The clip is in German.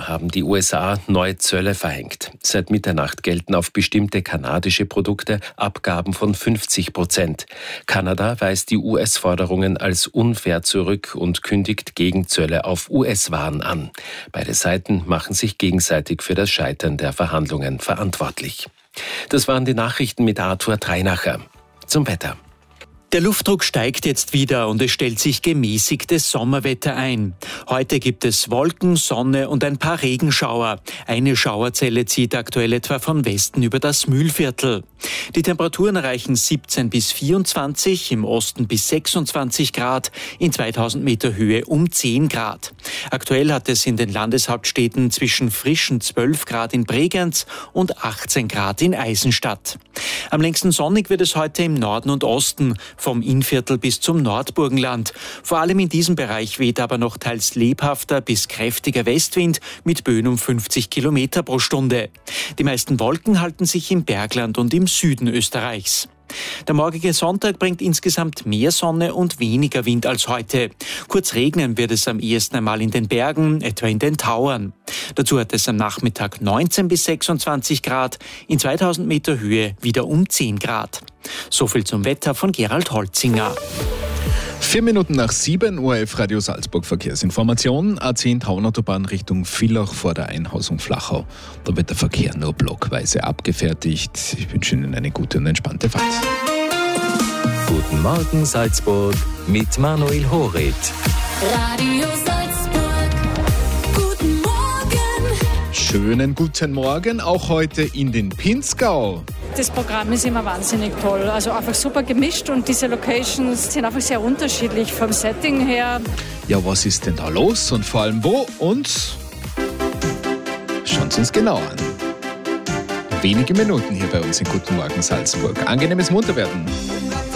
haben die USA neue Zölle verhängt. Seit Mitternacht gelten auf bestimmte kanadische Produkte Abgaben von 50%. Kanada weist die US-Forderungen als unfair zurück und kündigt Gegenzölle auf US-Waren an. Beide Seiten machen sich gegenseitig für das Scheitern der Verhandlungen verantwortlich. Das waren die Nachrichten mit Arthur Dreinacher. Zum Wetter. Der Luftdruck steigt jetzt wieder und es stellt sich gemäßigtes Sommerwetter ein. Heute gibt es Wolken, Sonne und ein paar Regenschauer. Eine Schauerzelle zieht aktuell etwa von Westen über das Mühlviertel. Die Temperaturen erreichen 17 bis 24, im Osten bis 26 Grad, in 2000 Meter Höhe um 10 Grad. Aktuell hat es in den Landeshauptstädten zwischen frischen 12 Grad in Bregenz und 18 Grad in Eisenstadt. Am längsten sonnig wird es heute im Norden und Osten, vom Innviertel bis zum Nordburgenland. Vor allem in diesem Bereich weht aber noch teils lebhafter bis kräftiger Westwind mit Böen um 50 Kilometer pro Stunde. Die meisten Wolken halten sich im Bergland und im Süden Österreichs. Der morgige Sonntag bringt insgesamt mehr Sonne und weniger Wind als heute. Kurz regnen wird es am ehesten einmal in den Bergen, etwa in den Tauern. Dazu hat es am Nachmittag 19 bis 26 Grad, in 2000 Meter Höhe wieder um 10 Grad. So viel zum Wetter von Gerald Holzinger. 4 Minuten nach 7 ORF Radio Salzburg Verkehrsinformation. A10 Tauernautobahn Richtung Villach vor der Einhausung Flachau. Da wird der Verkehr nur blockweise abgefertigt. Ich wünsche Ihnen eine gute und entspannte Fahrt. Guten Morgen Salzburg mit Manuel Horit. Radio Salzburg. Guten Morgen. Schönen guten Morgen, auch heute in den Pinzgau. Das Programm ist immer wahnsinnig toll, also einfach super gemischt und diese Locations sind einfach sehr unterschiedlich vom Setting her. Ja, was ist denn da los und vor allem wo? Und schauen Sie uns genau an. Wenige Minuten hier bei uns in Guten Morgen Salzburg. Angenehmes Munterwerden.